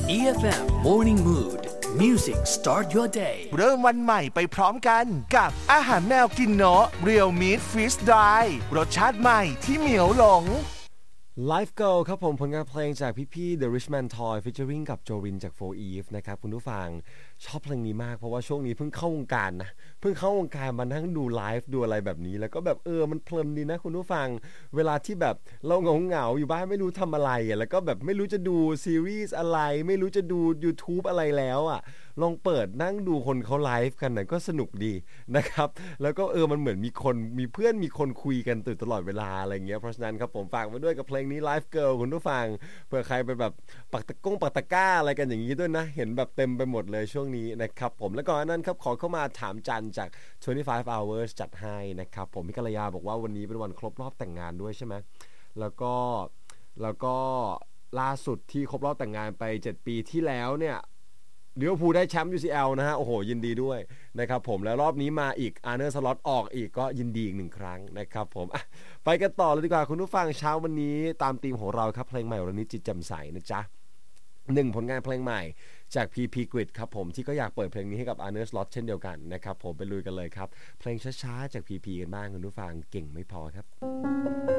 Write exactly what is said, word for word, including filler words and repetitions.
อี เอฟ เอ็ม Morning Mood Music Start Your Day เริ่มวันใหม่ไปพร้อมกันกับอาหารแมวกินเนาะ Real Meat Freeze Dry รสชาติใหม่ที่เหมียวหลง Life Girl ครับผมผลงานเพลงจากพี่ๆ The Richman Toy featuring กับโจรินจาก โฟร์ อีฟ นะครับคุณผู้ฟังชอบเพลงนี้มากเพราะว่าช่วงนี้เพิ่งเข้าวงการนะเพิ่งเข้าวงการมานั่งดูไลฟ์ดูอะไรแบบนี้แล้วก็แบบเออมันเพลินดีนะคุณผู้ฟังเวลาที่แบบเราเหงาๆอยู่บ้านไม่รู้ทำอะไรอ่ะแล้วก็แบบไม่รู้จะดูซีรีส์อะไรไม่รู้จะดู YouTube อะไรแล้วอ่ะลองเปิดนั่งดูคนเขาไลฟ์กันน่ะก็สนุกดีนะครับแล้วก็เออมันเหมือนมีคนมีเพื่อนมีคนคุยกันตลอดเวลาอะไรเงี้ยเพราะฉะนั้นครับผมฝากไว้ด้วยกับเพลงนี้ Life Girl คุณผู้ฟังเผื่อใครไปแบบปักตะก้งปักตะก้าอะไรกันอย่างนี้ด้วยนะเห็นแบบเต็มไปหมดเลยช่วงนี้นะครับผมแล้วก่อนนั้นครับขอเข้ามาถามจันจากtwenty-five hours จัดให้นะครับผมพี่กัลยาบอกว่าวันนี้เป็นวันครบรอบแต่งงานด้วยใช่ไหมแล้วก็แล้วก็ล่าสุดที่ครบรอบแต่งงานไปเจ็ดปีที่แล้วเนี่ยลิเวอร์พูลได้แชมป์ ยู ซี แอล นะฮะโอ้โหยินดีด้วยนะครับผมแล้วรอบนี้มาอีกอาร์เนอร์สล็อตออกอีกก็ยินดีอีกหนึ่งครั้งนะครับผมไปกันต่อเลยดีกว่าคุณผู้ฟังเช้าวันนี้ตามธีมของเราครับเพลงใหม่วันนี้จิตแจ่มใสนะจ๊ะหนึ่งผลงานเพลงใหม่จาก พี พี Grid ครับผมที่ก็อยากเปิดเพลงนี้ให้กับ Arner Slot เช่นเดียวกันนะครับผมไปลุยกันเลยครับเพลงช้าๆจาก พี พี กันบ้างคุณผู้ฟังเก่งไม่พอครับ